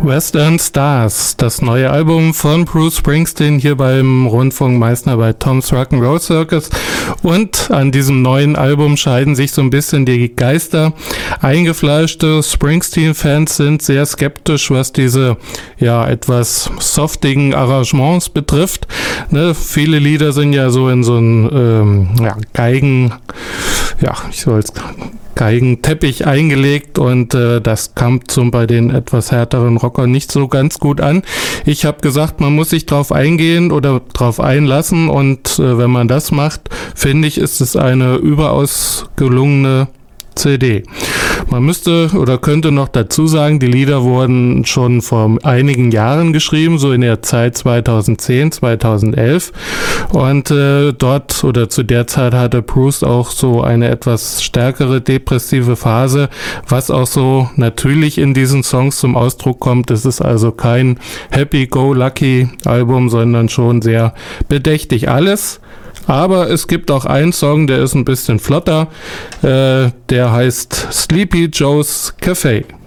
Western Stars, das neue Album von Bruce Springsteen hier beim Rundfunkmeister bei Tom's Rock'n'Roll Circus. Und an diesem neuen Album scheiden sich so ein bisschen die Geister. Eingefleischte Springsteen-Fans sind sehr skeptisch, was diese etwas softigen Arrangements betrifft. Ne, viele Lieder sind ja so in so einen Geigenteppich eingelegt und das kam bei den etwas härteren Rockern nicht so ganz gut an. Ich habe gesagt, man muss sich drauf eingehen oder drauf einlassen und wenn man das macht, finde ich, ist es eine überaus gelungene CD. Man müsste oder könnte noch dazu sagen, die Lieder wurden schon vor einigen Jahren geschrieben, so in der Zeit 2010, 2011 und dort oder zu der Zeit hatte Bruce auch so eine etwas stärkere depressive Phase, was auch so natürlich in diesen Songs zum Ausdruck kommt. Es ist also kein Happy-Go-Lucky-Album, sondern schon sehr bedächtig alles. Aber es gibt auch einen Song, der ist ein bisschen flotter, der heißt Sleepy Joe's Cafe.